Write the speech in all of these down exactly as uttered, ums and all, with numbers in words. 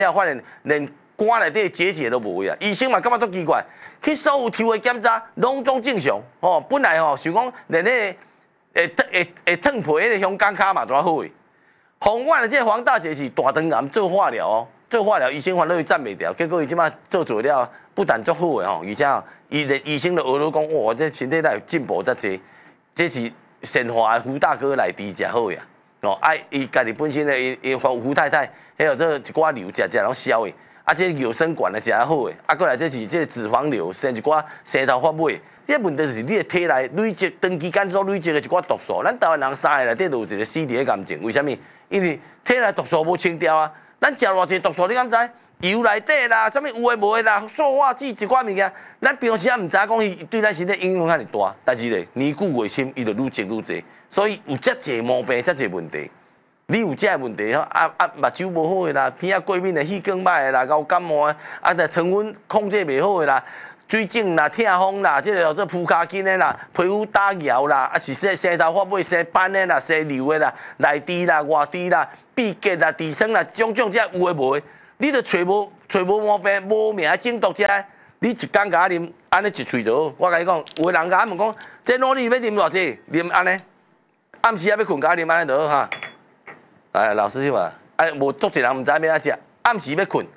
了发现连肝内底结节都无啊，医生嘛感觉足奇怪，去所有抽的检查拢总正常，哦，本来吼想讲连迄会会会烫皮迄个香港卡嘛怎好诶？红万的这黄大姐是大肠癌做化疗哦，做化疗医生烦恼伊站袂掉，结果伊即摆做做了，不但足好诶吼，而且哦，伊连医生都学到讲，哇，这身体内进步遮济，这是神华的胡大哥来治才好呀。哦，啊，伊家己本身的伊伊胡太太，还有这一寡瘤食食拢消的，啊，这有生管的食较好的，啊，过来这是这脂肪瘤，生一寡生头发尾。这问题就是你的体内累积长期间所累积的一寡毒素，咱台湾人三个内底都有一个死伫个癌症，为什么？因为体内毒素无清掉啊，咱食偌济毒素，你敢知？油内底啦，啥物有诶无诶啦，塑化剂一寡物件，咱平时也毋知讲伊对咱身体影响遐尼大，但是咧年久月深，伊就愈积愈济，所以有遮济毛病，遮济问题。你有遮问题吼，啊啊，目睭无好诶啦，鼻仔过敏诶，气管歹诶啦，高感冒诶，啊，着糖分控制袂好诶啦，水肿啦、痛风啦，即个叫做扑骹筋诶啦，皮肤打摇啦，啊是说生头发尾生斑诶啦、生瘤诶啦、内痔啦、外痔啦、闭结啦、痔疮啦，种种遮有诶无诶。你著找无找无毛病，无名中毒者，你一工甲我啉，安尼一喙就好。我甲你讲，有个人甲我问讲，这努力要啉偌济？啉安尼，暗时也要困，甲我啉安尼就好哈。哎，老师是嘛？哎，无足一人毋知要安怎食，暗时要困，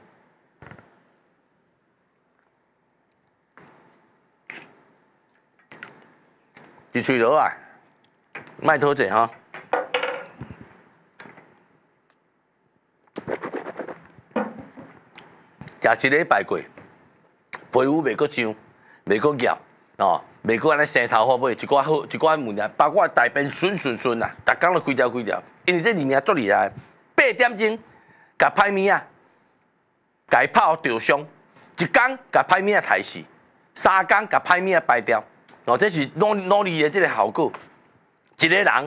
一喙就好啊，莫讨济哈。食一礼拜过，皮肤袂阁痒，袂阁痒，哦，袂阁安尼生头发尾，一寡好，一寡物件，包括大便顺顺顺啦，逐工都规条规条，因为这里面足厉害，八点钟，甲歹物仔，甲伊拍着伤，一工甲歹物仔杀死，三工甲歹物仔排掉，哦，这是努努力的这个效果，一个人。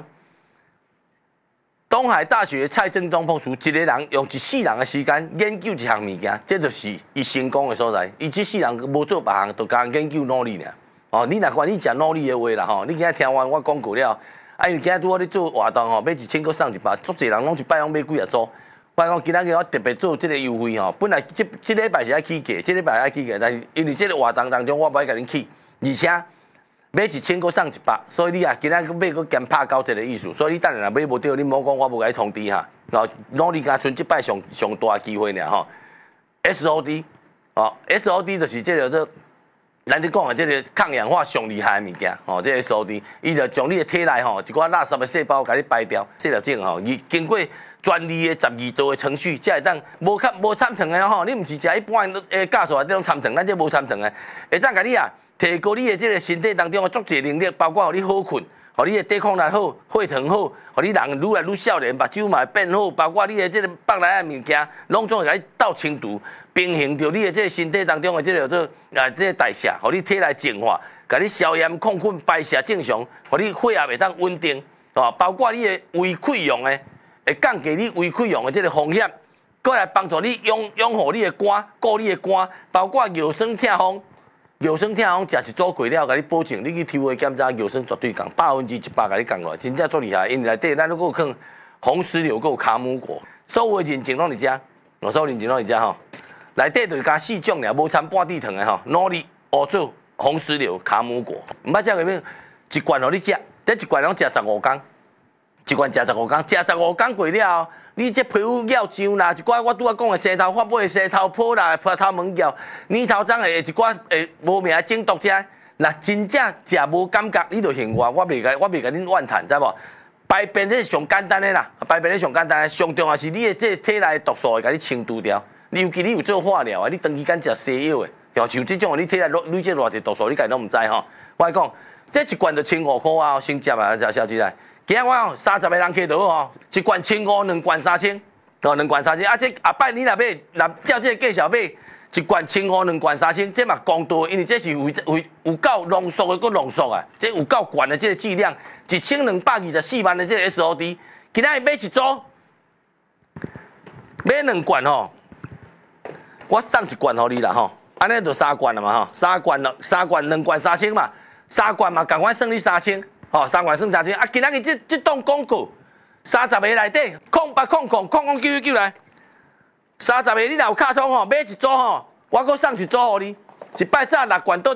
东海大学蔡正中博士，一个人用一世人的时间研究一项物件，这就是伊成功的所在。伊一世人无做别项，就讲研究努力尔。哦，你若愿意食努力的话啦，吼，你今仔听完我讲过了，啊，因今仔拄好咧做活动吼，买一千个送一百，足侪人拢一摆拢买几啊组。我讲今仔日我特别做这个优惠吼，本来这这礼拜是爱起价，这礼拜爱起价，但是因为这个活动当中我无爱甲恁起，而且。买一千个送一百，所以你啊，今仔买个减拍九折的意思，所以你等下若买无到，你莫讲我无甲你通知哈。然后努力加剩即摆上上大的机会尔吼。S O D 哦 ，S O D 就是即个做咱咧讲的即个抗氧化上厉害的物件吼，即个 S O D， 伊就将你的体内吼一寡垃圾的细胞甲你排掉，这条症吼，伊经过专利的十二道的程序，才会当无较无参糖的吼，你毋是食一般诶酵素啊，这种参糖，咱这无参糖的，会当甲你啊。提高你的这个身体当中的足侪能力，包括互你好困，互你的抵抗力好，血糖好，互你人愈来愈少年，目睭嘛会变好，包括你的这个腹内的物件，拢总会甲你斗清除，平衡着你的这个身体当中的这个做啊这个代谢，互你体内净化，甲你消炎抗菌排泄正常，互你血压会当稳定，哦，包括你的胃溃疡的，会降低你胃溃疡的这个风险，过来帮助你养养护你的肝，顾你的肝，包括腰酸痛风。腰酸痛风食一组过了，甲你保证，你去抽个检查，腰酸绝对降，百分之一百甲你降落来，真正足厉害。因为内底咱如果放红石榴，还有卡姆果，所有的认证拢伫遮，哦，所有认证拢伫遮吼。内底就是加四种尔，无掺半滴糖的吼，努力乌棗、红石榴、卡姆果，毋捌食过咩？一罐互你食，这一罐拢食十五天，一罐食十五天，食十五天过了后。你这皮肤咬痒啦，一寡我拄仔讲的生头发尾、生头泡啦、泡头毛咬，年头脏的一寡诶无名的中毒者，若真正食无感觉，你就嫌我，我袂甲我袂甲恁怨叹，知无？排便这是上简单的啦，排便是上简单的，上重要是你的这体内毒素会甲你清除掉。尤其你有做化疗的，你长期间食西药的，像像这种你体内累积偌济毒素，你家己拢毋知吼。我讲，这一罐就千五块啊，先接啊，食小姐来。今仔我讲三十个人客就好吼，一罐千五，两罐三千，哦，两罐三千。啊，这下摆你若买，若照这个介绍买，一罐千五，两罐三千，这嘛公道，因为这是有有有够浓缩的，搁浓缩啊，这有够悬的这个剂量，一千两百二十四万的这个 S O D， 今仔买一组，买两罐吼，我送一罐互你啦吼，安尼就三罐了嘛吼，三罐了，三罐两罐三千嘛，三罐嘛，共款算你三千。哦，三罐算三千啊！今仔日这这档广告，三十个内底，空八空空空空九九九来， 三十个你若有卡通吼，买一组吼，我搁送一组互你，一摆炸六罐倒